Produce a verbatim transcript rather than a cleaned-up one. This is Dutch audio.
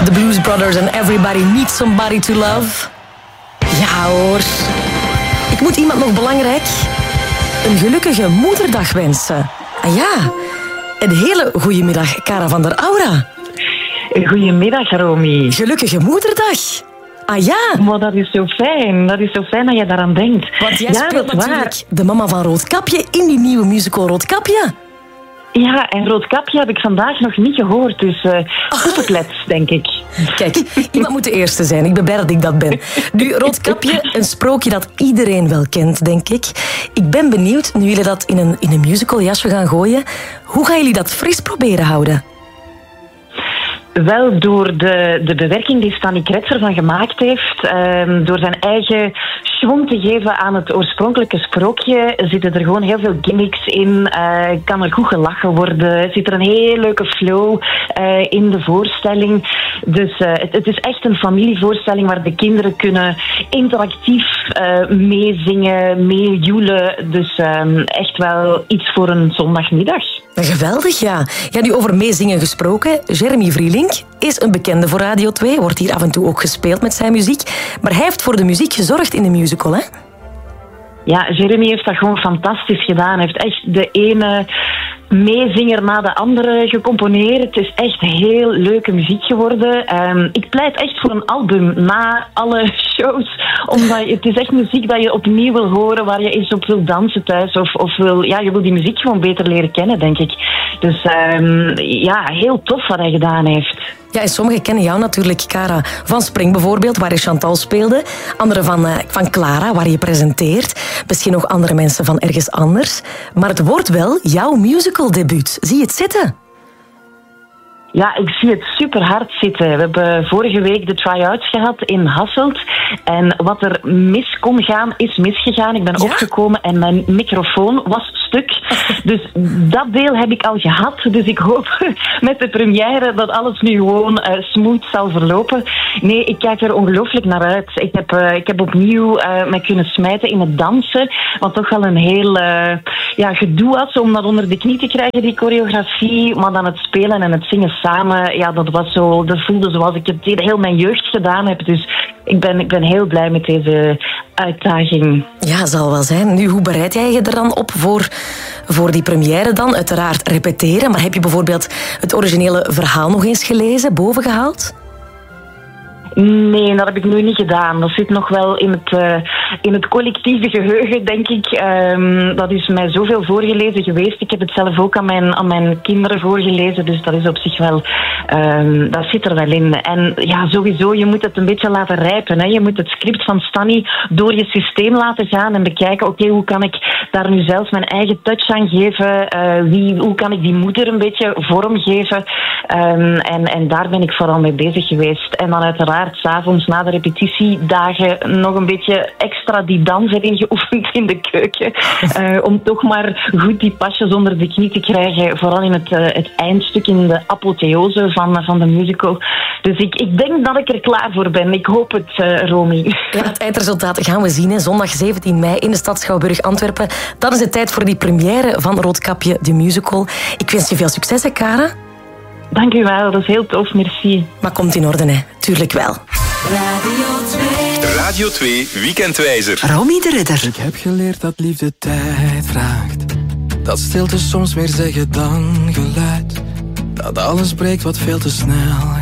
The Blues Brothers and Everybody Needs Somebody to Love. Ja hoor. Ik moet iemand nog belangrijk een gelukkige moederdag wensen. Ah ja, een hele goede middag, Cara van der Aura. Goedemiddag, Romy. Gelukkige moederdag. Ah ja. Maar dat is zo fijn. Dat is zo fijn dat je daaraan denkt. Want jij ja, speelt natuurlijk waar. de mama van Roodkapje in die nieuwe musical Roodkapje. Ja, en Roodkapje heb ik vandaag nog niet gehoord, dus uh, opgeklets, denk ik. Kijk, iemand moet de eerste zijn. Ik ben blij dat ik dat ben. Nu, Roodkapje, een sprookje dat iedereen wel kent, denk ik. Ik ben benieuwd, nu jullie dat in een, in een musicaljasje gaan gooien, hoe gaan jullie dat fris proberen houden? Wel, door de, de bewerking die Stanny Kretz ervan gemaakt heeft, um, door zijn eigen schwung te geven aan het oorspronkelijke sprookje, zitten er gewoon heel veel gimmicks in, uh, kan er goed gelachen worden, zit er een heel leuke flow uh, in de voorstelling. Dus uh, het, het is echt een familievoorstelling waar de kinderen kunnen interactief uh, meezingen, meejoelen. Dus um, echt wel iets voor een zondagmiddag. Geweldig, ja. Ja, nu over meezingen gesproken. Jeremy Vrielink is een bekende voor Radio twee. Wordt hier af en toe ook gespeeld met zijn muziek. Maar hij heeft voor de muziek gezorgd in de musical, hè? Ja, Jeremy heeft dat gewoon fantastisch gedaan. Hij heeft echt de ene meezinger na de andere gecomponeerd. Het is echt heel leuke muziek geworden. Um, ik pleit echt voor een album na alle shows. Omdat het is echt muziek dat je opnieuw wil horen, waar je eens op wil dansen thuis. Of, of wil, ja, je wil die muziek gewoon beter leren kennen, denk ik. Dus um, ja, heel tof wat hij gedaan heeft. Ja, en sommigen kennen jou natuurlijk, Cara, van Spring bijvoorbeeld, waar je Chantal speelde. Anderen van, uh, van Clara, waar je presenteert. Misschien nog andere mensen van ergens anders. Maar het wordt wel jouw musicaldebuut. Zie je het zitten? Ja, ik zie het super hard zitten. We hebben vorige week de try-outs gehad in Hasselt. En wat er mis kon gaan, is misgegaan. Ik ben ja? opgekomen en mijn microfoon was stuk. Dus dat deel heb ik al gehad. Dus ik hoop met de première dat alles nu gewoon uh, smooth zal verlopen. Nee, ik kijk er ongelooflijk naar uit. Ik heb, uh, ik heb opnieuw uh, mij kunnen smijten in het dansen. Wat toch wel een heel uh, ja, gedoe was om dat onder de knie te krijgen, die choreografie. Maar dan het spelen en het zingen samen, ja, dat was zo, dat voelde zoals ik het heel mijn jeugd gedaan heb. Dus ik ben, ik ben heel blij met deze uitdaging. Ja, zal wel zijn. Nu, hoe bereid jij je er dan op voor, voor die première dan? Uiteraard repeteren, maar heb je bijvoorbeeld het originele verhaal nog eens gelezen, bovengehaald? Nee, dat heb ik nu niet gedaan. Dat zit nog wel in het, uh, in het collectieve geheugen, denk ik. Um, dat is mij zoveel voorgelezen geweest. Ik heb het zelf ook aan mijn, aan mijn kinderen voorgelezen. Dus dat is op zich wel... Um, dat zit er wel in. En ja, sowieso, je moet het een beetje laten rijpen. Hè. Je moet het script van Stanny door je systeem laten gaan en bekijken, oké, okay, hoe kan ik daar nu zelf mijn eigen touch aan geven? Uh, wie, hoe kan ik die moeder een beetje vorm geven? Um, en, en daar ben ik vooral mee bezig geweest. En dan uiteraard 's avonds na de repetitiedagen nog een beetje extra die dans erin geoefend in de keuken. Uh, om toch maar goed die pasjes onder de knie te krijgen. Vooral in het, uh, het eindstuk, in de apotheose van, van de musical. Dus ik, ik denk dat ik er klaar voor ben. Ik hoop het, uh, Romy. Ja, het eindresultaat gaan we zien. Hè. Zondag zeventien mei in de stad Schouwburg Antwerpen. Dat is de tijd voor die première van Roodkapje, de musical. Ik wens je veel succes, hè, Cara? Dank u wel, dat is heel tof, merci. Maar komt in orde, hè? Tuurlijk wel. Radio twee. Radio twee Weekendwijzer. Romy de Ridder. Ik heb geleerd dat liefde tijd vraagt. Dat stilte soms meer zeggen dan geluid. Dat alles breekt wat veel te snel